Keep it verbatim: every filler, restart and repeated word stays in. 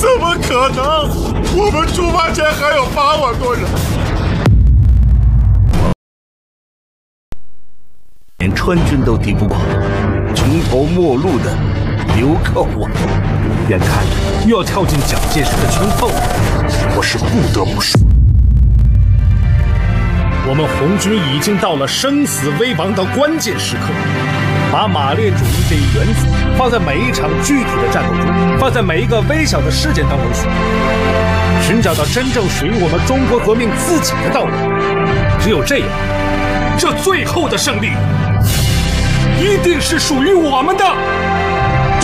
怎么可能？我们出发前还有八万多人， 连川军都敌不过，穷途末路的流寇啊！ 眼看又要跳进蒋介石的圈套了， 我是不得不说。 我们红军已经到了生死危亡的关键时刻，把马列主义这一原则放在每一场具体的战斗中，放在每一个微小的事件当中去，寻找到真正属于我们中国革命自己的道路。只有这样，这最后的胜利一定是属于我们的。